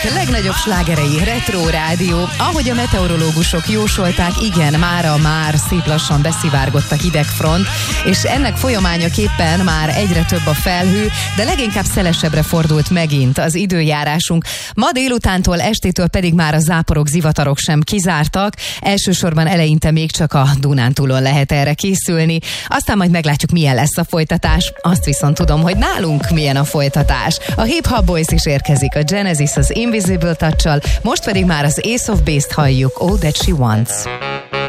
legnagyobb slágerei Retro Rádió. Ahogy a meteorológusok jósolták, igen, már szép lassan beszivárgott a hidegfront, és ennek folyamányaképpen már egyre több a felhő, de leginkább szelesebbre fordult megint az időjárásunk. Ma délutántól, estétől pedig már a záporok, zivatarok sem kizártak. Elsősorban eleinte még csak a Dunántúlon lehet erre készülni. Aztán majd meglátjuk, milyen lesz a folytatás. Azt viszont tudom, hogy nálunk milyen a folytatás. A Hip Hop Boys is érkezik, a Genesis az Invisible Touch-sal, most pedig már az Ace of Base-t halljuk, All That She Wants.